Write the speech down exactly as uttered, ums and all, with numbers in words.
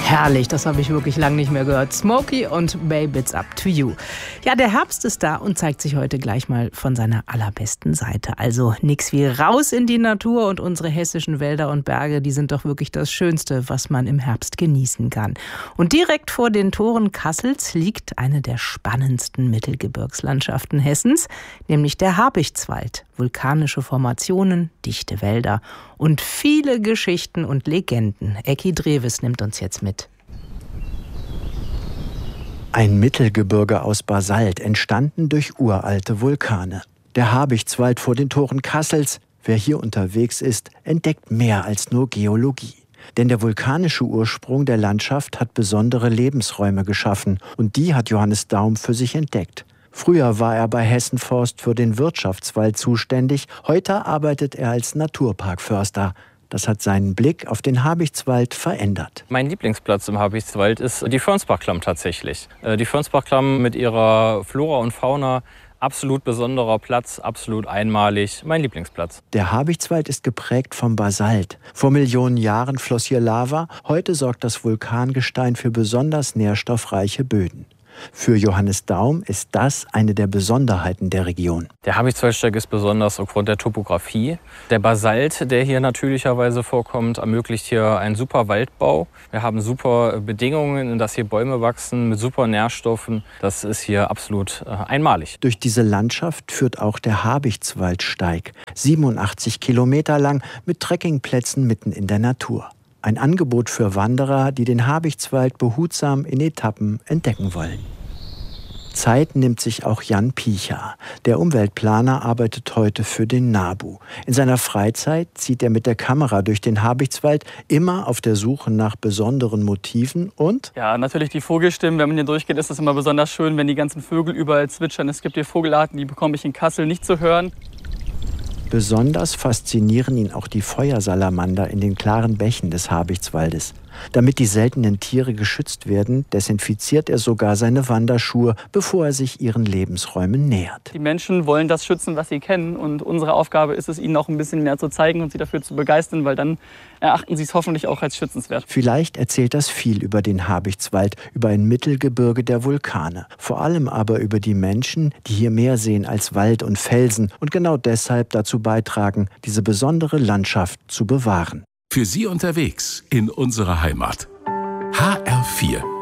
Herrlich, das habe ich wirklich lange nicht mehr gehört. Smokey und Babe, it's up to you. Ja, der Herbst ist da und zeigt sich heute gleich mal von seiner allerbesten Seite. Also nix wie raus in die Natur, und unsere hessischen Wälder und Berge, die sind doch wirklich das Schönste, was man im Herbst genießen kann. Und direkt vor den Toren Kassels liegt eine der spannendsten Mittelgebirgslandschaften Hessens, nämlich der Habichtswald. Vulkanische Formationen, dichte Wälder und viele Geschichten und Legenden. Ecki Dreves nimmt uns jetzt mit. Ein Mittelgebirge aus Basalt, entstanden durch uralte Vulkane. Der Habichtswald vor den Toren Kassels. Wer hier unterwegs ist, entdeckt mehr als nur Geologie. Denn der vulkanische Ursprung der Landschaft hat besondere Lebensräume geschaffen. Und die hat Johannes Daum für sich entdeckt. Früher war er bei Hessen Forst für den Wirtschaftswald zuständig. Heute arbeitet er als Naturparkförster. Das hat seinen Blick auf den Habichtswald verändert. Mein Lieblingsplatz im Habichtswald ist die Förnsbachklamm tatsächlich. Die Förnsbachklamm mit ihrer Flora und Fauna, absolut besonderer Platz, absolut einmalig, mein Lieblingsplatz. Der Habichtswald ist geprägt vom Basalt. Vor Millionen Jahren floss hier Lava. Heute sorgt das Vulkangestein für besonders nährstoffreiche Böden. Für Johannes Daum ist das eine der Besonderheiten der Region. Der Habichtswaldsteig ist besonders aufgrund der Topografie. Der Basalt, der hier natürlicherweise vorkommt, ermöglicht hier einen super Waldbau. Wir haben super Bedingungen, in dass hier Bäume wachsen mit super Nährstoffen. Das ist hier absolut äh, einmalig. Durch diese Landschaft führt auch der Habichtswaldsteig, siebenundachtzig Kilometer lang, mit Trekkingplätzen mitten in der Natur. Ein Angebot für Wanderer, die den Habichtswald behutsam in Etappen entdecken wollen. Zeit nimmt sich auch Jan Picha. Der Umweltplaner arbeitet heute für den NABU. In seiner Freizeit zieht er mit der Kamera durch den Habichtswald, immer auf der Suche nach besonderen Motiven und... Ja, natürlich die Vogelstimmen. Wenn man hier durchgeht, ist es immer besonders schön, wenn die ganzen Vögel überall zwitschern. Es gibt hier Vogelarten, die bekomme ich in Kassel nicht zu hören. Besonders faszinieren ihn auch die Feuersalamander in den klaren Bächen des Habichtswaldes. Damit die seltenen Tiere geschützt werden, desinfiziert er sogar seine Wanderschuhe, bevor er sich ihren Lebensräumen nähert. Die Menschen wollen das schützen, was sie kennen, und unsere Aufgabe ist es, ihnen auch ein bisschen mehr zu zeigen und sie dafür zu begeistern, weil dann erachten sie es hoffentlich auch als schützenswert. Vielleicht erzählt das viel über den Habichtswald, über ein Mittelgebirge der Vulkane. Vor allem aber über die Menschen, die hier mehr sehen als Wald und Felsen und genau deshalb dazu beitragen, diese besondere Landschaft zu bewahren. Für Sie unterwegs in unserer Heimat. H R vier